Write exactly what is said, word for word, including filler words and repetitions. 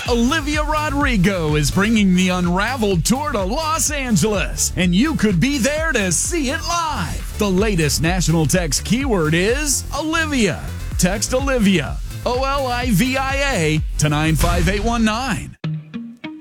Olivia Rodrigo is bringing the Unraveled Tour to Los Angeles, and you could be there to see it live. The latest national text keyword is Olivia. Text Olivia, O L I V I A, to nine five eight one nine.